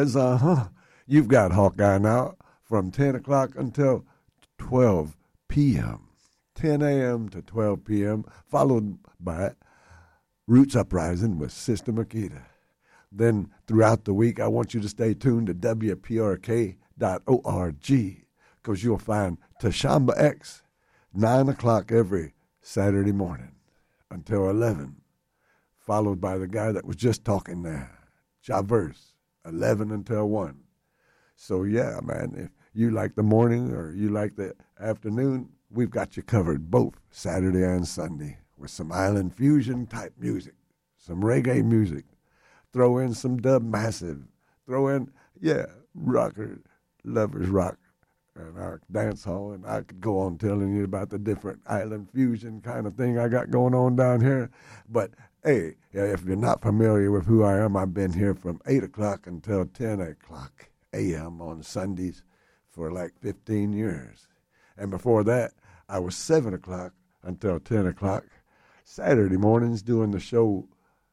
says, you've got Hawkeye now from 10 o'clock until 12 p.m. 10 a.m. to 12 p.m., followed by Roots Uprising with Sister Makita. Then throughout the week, I want you to stay tuned to WPRK.org because you'll find Tashamba X, 9 o'clock every Saturday morning until 11, followed by the guy that was just talking there, Javerse, 11 until 1. So, yeah, man, if you like the morning or you like the afternoon, we've got you covered both Saturday and Sunday with some island fusion type music, some reggae music. Throw in some dub massive. Throw in, rocker, lovers rock, and our dance hall. And I could go on telling you about the different island fusion kind of thing I got going on down here. But, hey, if you're not familiar with who I am, I've been here from 8 o'clock until 10 o'clock a.m. on Sundays for like 15 years. And before that, I was 7 o'clock until 10 o'clock Saturday mornings doing the show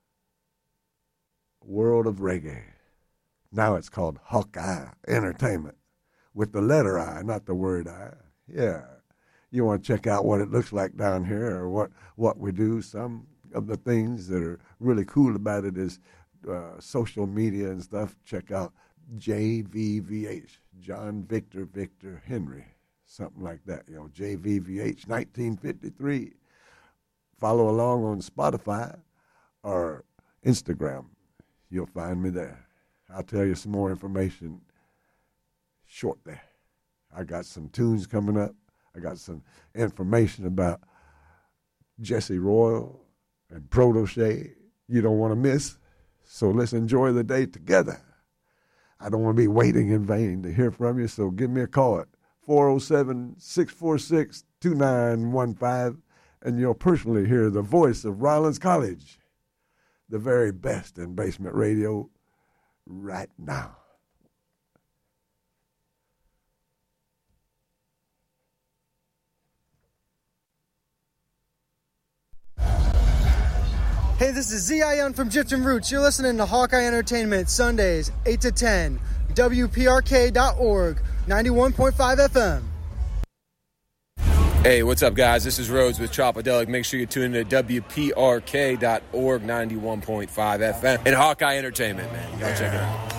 World of Reggae. Now it's called Hawkeye Entertainment with the letter I, not the word I. Yeah. You want to check out what it looks like down here or what we do. Some of the things that are really cool about it is social media and stuff. Check out JVVH, John Victor Henry, something like that. JVVH 1953. Follow along on Spotify or Instagram. You'll find me there. I'll tell you some more information shortly. I got some tunes coming up. I got some information about Jesse Royal and Protoshay you don't want to miss. So let's enjoy the day together. I don't want to be waiting in vain to hear from you, so give me a call at 407-646-2915, and you'll personally hear the voice of Rollins College, the very best in basement radio right now. Hey, this is Z.I.N. from Gypsum Roots. You're listening to Hawkeye Entertainment, Sundays, 8 to 10, WPRK.org, 91.5 FM. Hey, what's up, guys? This is Rhodes with Chopadelic. Make sure you tune in to WPRK.org, 91.5 FM. And Hawkeye Entertainment, man. Y'all check it out.